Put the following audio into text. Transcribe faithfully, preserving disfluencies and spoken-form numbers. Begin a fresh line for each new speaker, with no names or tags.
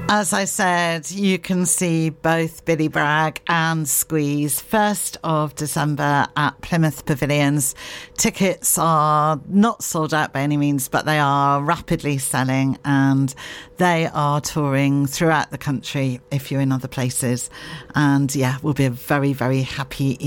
As I said, you can see both Billy Bragg and Squeeze first of December at Plymouth Pavilions. Tickets are not sold out by any means, but they are rapidly selling, and they are touring throughout the country if you're in other places. And yeah, we'll be a very, very happy